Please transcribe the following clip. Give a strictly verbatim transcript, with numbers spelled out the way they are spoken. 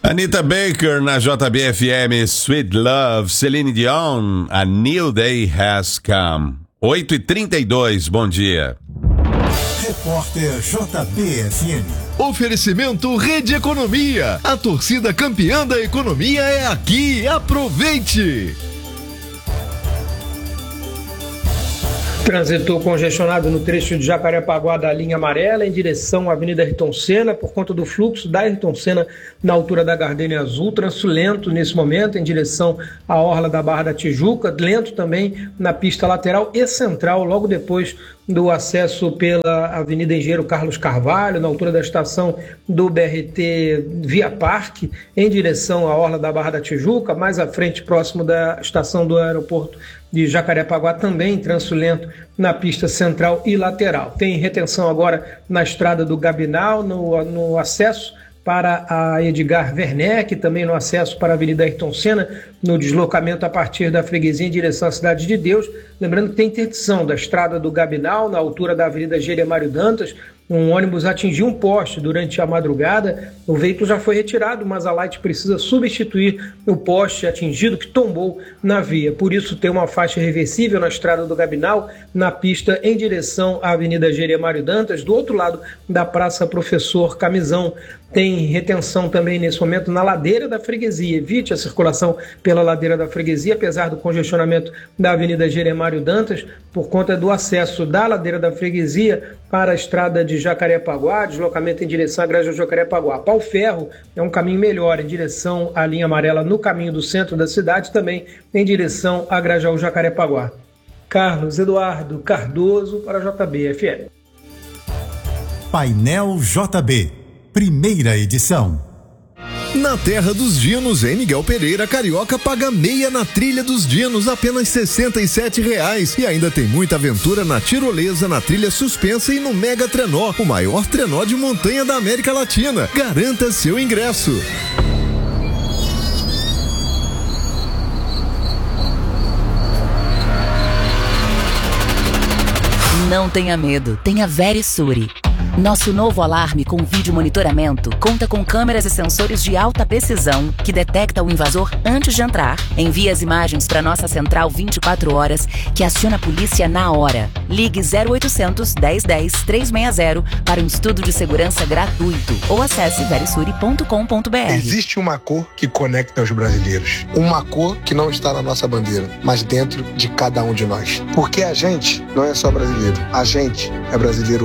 Anita Baker na J B F M, Sweet Love, Celine Dion, A New Day Has Come. oito e trinta e dois, bom dia. Repórter J B F M. Oferecimento Rede Economia. A torcida campeã da economia é aqui. Aproveite! Trânsito congestionado no trecho de Jacarepaguá da linha amarela em direção à Avenida Ayrton Senna por conta do fluxo da Ayrton Senna na altura da Gardênia Azul. Trânsito lento nesse momento em direção à Orla da Barra da Tijuca. Lento também na pista lateral e central logo depois do acesso pela Avenida Engenheiro Carlos Carvalho, na altura da estação do B R T Via Parque, em direção à Orla da Barra da Tijuca, mais à frente, próximo da estação do aeroporto de Jacarepaguá, também trânsito lento na pista central e lateral. Tem retenção agora na estrada do Gabinal, no, no acesso para a Edgar Werneck, também no acesso para a Avenida Ayrton Senna, no deslocamento a partir da Freguesia em direção à Cidade de Deus. Lembrando que tem interdição da estrada do Gabinal, na altura da Avenida Geremário Dantas. Um ônibus atingiu um poste durante a madrugada, o veículo já foi retirado, mas a Light precisa substituir o poste atingido que tombou na via. Por isso tem uma faixa reversível na estrada do Gabinal, na pista em direção à Avenida Geremário Dantas. Do outro lado da Praça Professor Camisão, tem retenção também nesse momento na ladeira da Freguesia. Evite a circulação pela ladeira da Freguesia, apesar do congestionamento da Avenida Geremário Dantas, por conta do acesso da ladeira da Freguesia para a estrada de Jacarepaguá, deslocamento em direção à Granja Jacarepaguá. Pau Ferro é um caminho melhor em direção à linha amarela no caminho do centro da cidade, também em direção à Grajaú Jacarepaguá. Carlos Eduardo Cardoso para a J B F M. Painel J B, primeira edição. Na Terra dos Dinos, em Miguel Pereira, Carioca paga meia na trilha dos Dinos, apenas sessenta e sete reais. E ainda tem muita aventura na tirolesa, na trilha suspensa e no Mega Trenó, o maior trenó de montanha da América Latina. Garanta seu ingresso. Não tenha medo, tenha Verisure. Nosso novo alarme com vídeo monitoramento conta com câmeras e sensores de alta precisão que detecta o invasor antes de entrar. Envia as imagens para nossa central vinte e quatro horas, que aciona a polícia na hora. Ligue zero oitocentos, dez, dez, trezentos e sessenta para um estudo de segurança gratuito ou acesse verisure ponto com ponto br. Existe uma cor que conecta os brasileiros. Uma cor que não está na nossa bandeira, mas dentro de cada um de nós. Porque a gente não é só brasileiro. A gente é brasileiro